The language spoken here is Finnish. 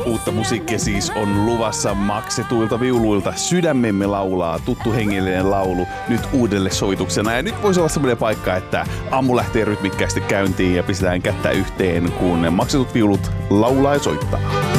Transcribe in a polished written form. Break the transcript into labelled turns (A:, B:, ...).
A: Uutta musiikkia siis on luvassa maksetuilta viuluilta. Sydämemme laulaa, tuttu hengellinen laulu nyt uudelle soituksena. Ja nyt voisi olla semmoinen paikka, että aamu lähtee rytmikkäästi käyntiin ja pistetään kättä yhteen, kun maksetut viulut laulaa ja soittaa.